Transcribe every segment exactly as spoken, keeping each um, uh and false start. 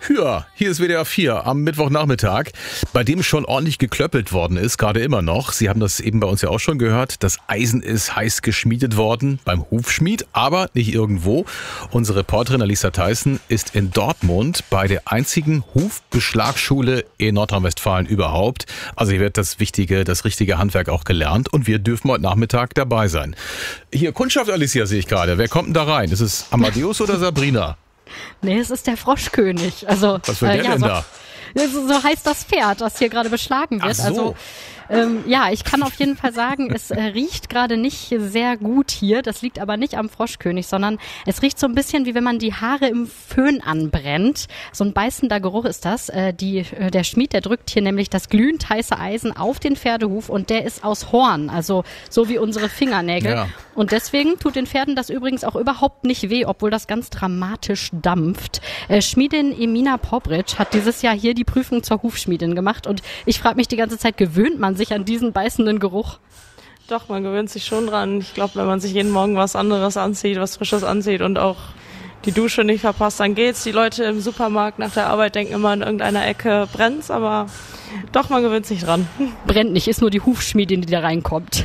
Ja, hier ist W D R vier am Mittwochnachmittag, bei dem schon ordentlich geklöppelt worden ist, gerade immer noch. Sie haben das eben bei uns ja auch schon gehört. Das Eisen ist heiß geschmiedet worden beim Hufschmied, aber nicht irgendwo. Unsere Reporterin Alisa Theissen ist in Dortmund bei der einzigen Hufbeschlagschule in Nordrhein-Westfalen überhaupt. Also hier wird das wichtige, das richtige Handwerk auch gelernt und wir dürfen heute Nachmittag dabei sein. Hier, Kundschaft, Alicia, sehe ich gerade. Wer kommt denn da rein? Ist es Amadeus oder Sabrina? Nee, es ist der Froschkönig. Also, was will der äh, ja, denn so, da? So, so heißt das Pferd, das hier gerade beschlagen wird. Ach so. Also ähm, ja, ich kann auf jeden Fall sagen, es äh, riecht gerade nicht sehr gut hier. Das liegt aber nicht am Froschkönig, sondern es riecht so ein bisschen, wie wenn man die Haare im Föhn anbrennt. So ein beißender Geruch ist das. Äh, die, äh, der Schmied, der drückt hier nämlich das glühend heiße Eisen auf den Pferdehuf und der ist aus Horn, also so wie unsere Fingernägel. Ja. Und deswegen tut den Pferden das übrigens auch überhaupt nicht weh, obwohl das ganz dramatisch dampft. Äh, Schmiedin Emina Pobric hat dieses Jahr hier die Prüfung zur Hufschmiedin gemacht und ich frage mich die ganze Zeit, gewöhnt man sich an diesen beißenden Geruch? Doch, man gewöhnt sich schon dran. Ich glaube, wenn man sich jeden Morgen was anderes anzieht, was Frisches anzieht und auch die Dusche nicht verpasst, dann geht's. Die Leute im Supermarkt nach der Arbeit denken immer, in irgendeiner Ecke brennt's, aber doch, man gewöhnt sich dran. Brennt nicht, ist nur die Hufschmiedin, die da reinkommt.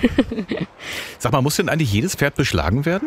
Sag mal, muss denn eigentlich jedes Pferd beschlagen werden?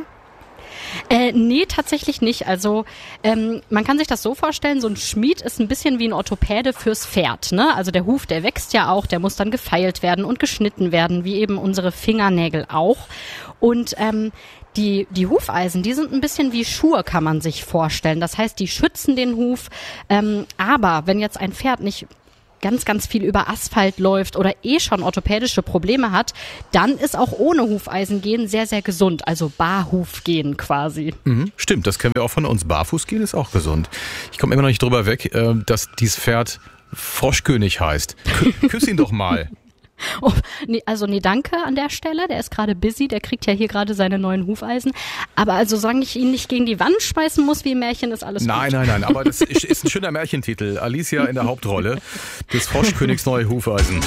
Äh, nee, tatsächlich nicht. Also ähm, man kann sich das so vorstellen, so ein Schmied ist ein bisschen wie ein Orthopäde fürs Pferd, ne? Also der Huf, der wächst ja auch, der muss dann gefeilt werden und geschnitten werden, wie eben unsere Fingernägel auch. Und ähm, die, die Hufeisen, die sind ein bisschen wie Schuhe, kann man sich vorstellen. Das heißt, die schützen den Huf. Ähm, aber wenn jetzt ein Pferd nicht ganz, ganz viel über Asphalt läuft oder eh schon orthopädische Probleme hat, dann ist auch ohne Hufeisen gehen sehr, sehr gesund. Also Barhuf gehen quasi. Mhm, stimmt, das kennen wir auch von uns. Barfuß gehen ist auch gesund. Ich komme immer noch nicht drüber weg, dass dieses Pferd Froschkönig heißt. K- küss ihn doch mal. Oh, nee, also nee, danke an der Stelle. Der ist gerade busy, der kriegt ja hier gerade seine neuen Hufeisen. Aber also solange ich ihn nicht gegen die Wand schmeißen muss wie im Märchen, ist alles nein, gut. Nein, nein, nein, aber das ist, ist ein schöner Märchentitel. Alicia in der Hauptrolle des Froschkönigs neue Hufeisen.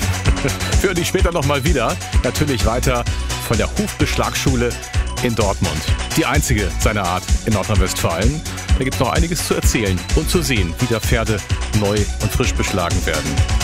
Für dich später nochmal wieder. Natürlich weiter von der Hufbeschlagschule in Dortmund. Die einzige seiner Art in Nordrhein-Westfalen. Da gibt es noch einiges zu erzählen und zu sehen, wie da Pferde neu und frisch beschlagen werden.